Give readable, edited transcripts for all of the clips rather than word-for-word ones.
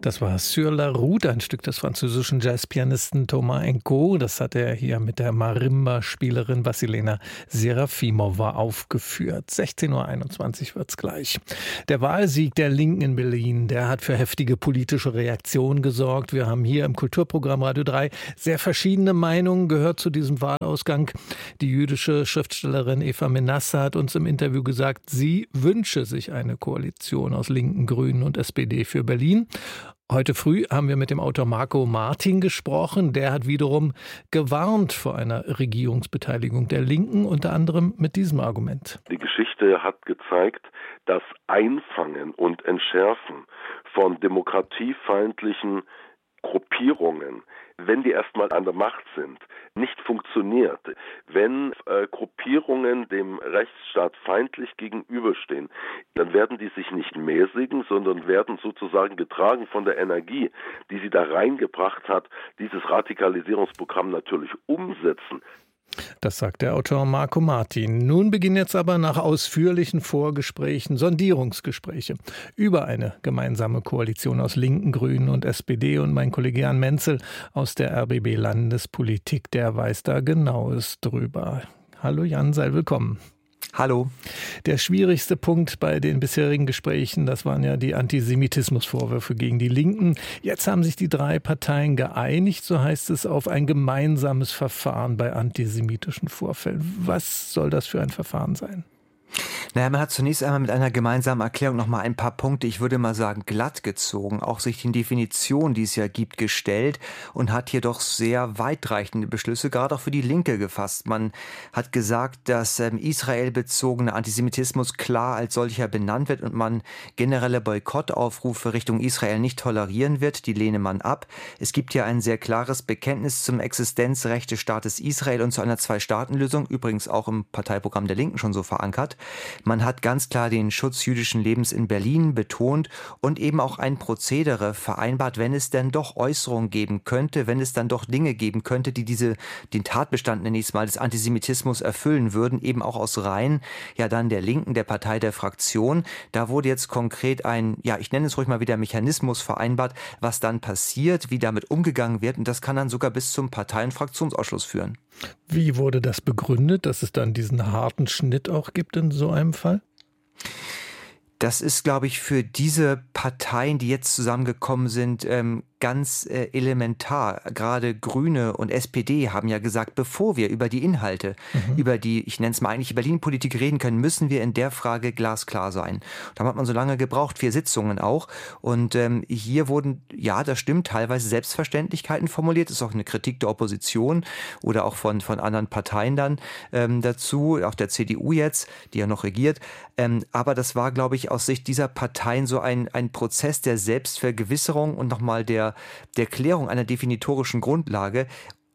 Das war Sur la Route, ein Stück des französischen Jazzpianisten Thomas Enko. Das hat er hier mit der Marimba-Spielerin Vassilena Serafimova aufgeführt. 16.21 Uhr wird's gleich. Der Wahlsieg der Linken in Berlin, der hat für heftige politische Reaktionen gesorgt. Wir haben hier im Kulturprogramm Radio 3 sehr verschiedene Meinungen gehört zu diesem Wahlausgang. Die jüdische Schriftstellerin Eva Menasse hat uns im Interview gesagt, sie wünsche sich eine Koalition aus Linken, Grünen und SPD für Berlin. Heute früh haben wir mit dem Autor Marco Martin gesprochen. Der hat wiederum gewarnt vor einer Regierungsbeteiligung der Linken, unter anderem mit diesem Argument. Die Geschichte hat gezeigt, dass Einfangen und Entschärfen von demokratiefeindlichen Gruppierungen, wenn die erstmal an der Macht sind, nicht funktioniert. Wenn Gruppierungen dem Rechtsstaat feindlich gegenüberstehen, dann werden die sich nicht mäßigen, sondern werden sozusagen getragen von der Energie, die sie da reingebracht hat, dieses Radikalisierungsprogramm natürlich umsetzen. Das sagt der Autor Marco Martin. Nun beginnen jetzt aber nach ausführlichen Vorgesprächen Sondierungsgespräche über eine gemeinsame Koalition aus Linken, Grünen und SPD. Und mein Kollege Jan Menzel aus der RBB Landespolitik, der weiß da Genaues drüber. Hallo Jan, sei willkommen. Hallo. Der schwierigste Punkt bei den bisherigen Gesprächen, das waren ja die Antisemitismusvorwürfe gegen die Linken. Jetzt haben sich die drei Parteien geeinigt, so heißt es, auf ein gemeinsames Verfahren bei antisemitischen Vorfällen. Was soll das für ein Verfahren sein? Naja, man hat zunächst einmal mit einer gemeinsamen Erklärung noch mal ein paar Punkte, ich würde mal sagen, glatt gezogen, auch sich den Definitionen, die es ja gibt, gestellt und hat hier doch sehr weitreichende Beschlüsse, gerade auch für die Linke gefasst. Man hat gesagt, dass israelbezogener Antisemitismus klar als solcher benannt wird und man generelle Boykottaufrufe Richtung Israel nicht tolerieren wird, die lehne man ab. Es gibt hier ein sehr klares Bekenntnis zum Existenzrecht des Staates Israel und zu einer Zwei-Staaten-Lösung, übrigens auch im Parteiprogramm der Linken schon so verankert. Man hat ganz klar den Schutz jüdischen Lebens in Berlin betont und eben auch ein Prozedere vereinbart, wenn es denn doch Äußerungen geben könnte, wenn es dann doch Dinge geben könnte, die den Tatbestand, nenne ich es mal, des Antisemitismus erfüllen würden, eben auch aus Reihen, ja dann der Linken, der Partei, der Fraktion. Da wurde jetzt konkret ein, ja ich nenne es ruhig mal wieder Mechanismus vereinbart, was dann passiert, wie damit umgegangen wird und das kann dann sogar bis zum Partei- und Fraktionsausschluss führen. Wie wurde das begründet, dass es dann diesen harten Schnitt auch gibt in so einem Fall? Das ist, glaube ich, für diese Parteien, die jetzt zusammengekommen sind, ganz elementar. Gerade Grüne und SPD haben ja gesagt, bevor wir über die Inhalte, über die, ich nenne es mal eigentlich Berlin-Politik reden können, müssen wir in der Frage glasklar sein. Da hat man so lange gebraucht, 4 Sitzungen auch. Und hier wurden, ja, das stimmt, teilweise Selbstverständlichkeiten formuliert. Das ist auch eine Kritik der Opposition oder auch von anderen Parteien dann dazu, auch der CDU jetzt, die ja noch regiert. Aber das war, glaube ich, aus Sicht dieser Parteien so ein Prozess der Selbstvergewisserung und nochmal der Klärung einer definitorischen Grundlage.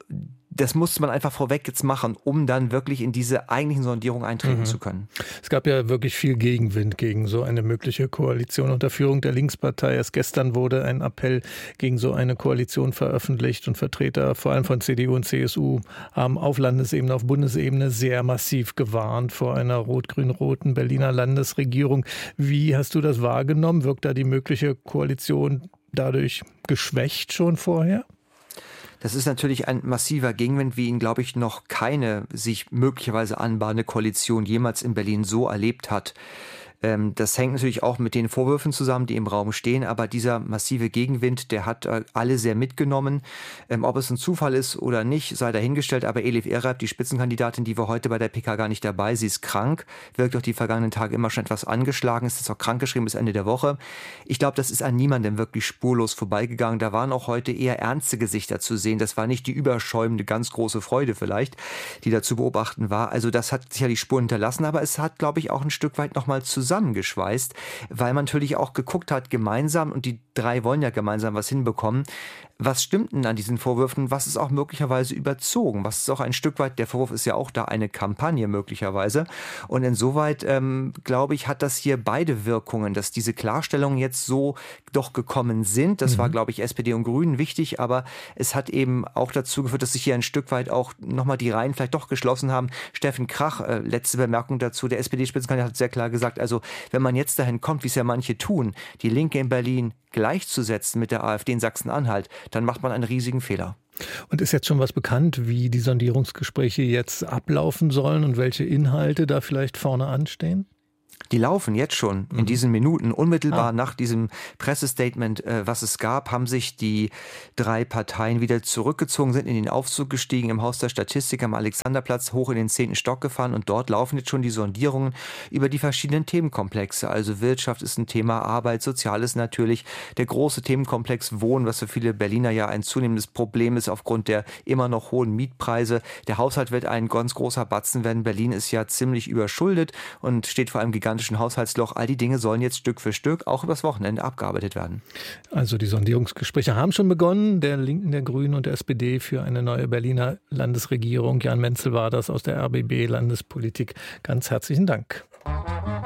Das musste man einfach vorweg jetzt machen, um dann wirklich in diese eigentlichen Sondierungen eintreten zu können. Es gab ja wirklich viel Gegenwind gegen so eine mögliche Koalition unter Führung der Linkspartei. Erst gestern wurde ein Appell gegen so eine Koalition veröffentlicht und Vertreter vor allem von CDU und CSU haben auf Landesebene, auf Bundesebene sehr massiv gewarnt vor einer rot-grün-roten Berliner Landesregierung. Wie hast du das wahrgenommen? Wirkt da die mögliche Koalition dadurch geschwächt schon vorher? Das ist natürlich ein massiver Gegenwind, wie ihn, glaube ich, noch keine sich möglicherweise anbahnende Koalition jemals in Berlin so erlebt hat. Das hängt natürlich auch mit den Vorwürfen zusammen, die im Raum stehen, aber dieser massive Gegenwind, der hat alle sehr mitgenommen. Ob es ein Zufall ist oder nicht, sei dahingestellt, aber Elif Erab, die Spitzenkandidatin, die war heute bei der PK gar nicht dabei, sie ist krank, wirkt auch die vergangenen Tage immer schon etwas angeschlagen, ist jetzt auch krankgeschrieben bis Ende der Woche. Ich glaube, das ist an niemandem wirklich spurlos vorbeigegangen. Da waren auch heute eher ernste Gesichter zu sehen. Das war nicht die überschäumende, ganz große Freude vielleicht, die da zu beobachten war. Also das hat sicherlich Spuren hinterlassen, aber es hat, glaube ich, auch ein Stück weit nochmal zusammengeschweißt, weil man natürlich auch geguckt hat, gemeinsam, und die drei wollen ja gemeinsam was hinbekommen, was stimmt denn an diesen Vorwürfen, was ist auch möglicherweise überzogen, was ist auch ein Stück weit, der Vorwurf ist ja auch da eine Kampagne möglicherweise und insoweit, glaube ich, hat das hier beide Wirkungen, dass diese Klarstellungen jetzt so doch gekommen sind, das war, glaube ich, SPD und Grünen wichtig, aber es hat eben auch dazu geführt, dass sich hier ein Stück weit auch nochmal die Reihen vielleicht doch geschlossen haben. Steffen Krach, letzte Bemerkung dazu, der SPD-Spitzenkandidat hat sehr klar gesagt, also Also wenn man jetzt dahin kommt, wie es ja manche tun, die Linke in Berlin gleichzusetzen mit der AfD in Sachsen-Anhalt, dann macht man einen riesigen Fehler. Und ist jetzt schon was bekannt, wie die Sondierungsgespräche jetzt ablaufen sollen und welche Inhalte da vielleicht vorne anstehen? Die laufen jetzt schon in diesen Minuten. Unmittelbar nach diesem Pressestatement, was es gab, haben sich die 3 Parteien wieder zurückgezogen, sind in den Aufzug gestiegen, im Haus der Statistik am Alexanderplatz hoch in den 10. Stock gefahren und dort laufen jetzt schon die Sondierungen über die verschiedenen Themenkomplexe. Also Wirtschaft ist ein Thema, Arbeit, Soziales natürlich, der große Themenkomplex Wohnen, was für viele Berliner ja ein zunehmendes Problem ist aufgrund der immer noch hohen Mietpreise. Der Haushalt wird ein ganz großer Batzen werden. Berlin ist ja ziemlich überschuldet und steht vor einem gigantischen Haushaltsloch. All die Dinge sollen jetzt Stück für Stück auch übers Wochenende abgearbeitet werden. Also die Sondierungsgespräche haben schon begonnen, der Linken, der Grünen und der SPD für eine neue Berliner Landesregierung. Jan Menzel war das aus der RBB Landespolitik. Ganz herzlichen Dank.